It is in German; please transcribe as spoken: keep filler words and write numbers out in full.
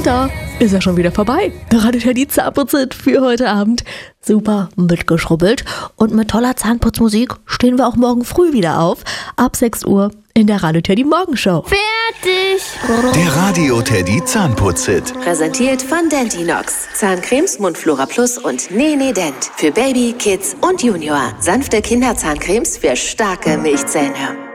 da ist er schon wieder vorbei. Gerade der die Zahnputze für heute Abend. Super mitgeschrubbelt. Und mit toller Zahnputzmusik stehen wir auch morgen früh wieder auf. Ab sechs Uhr in der Radio Teddy Morgenshow. Fertig! Der Radio Teddy Zahnputz-Hit. Präsentiert von Dentinox. Zahncremes, Mundflora Plus und Nene Dent. Für Baby, Kids und Junior. Sanfte Kinderzahncremes für starke Milchzähne.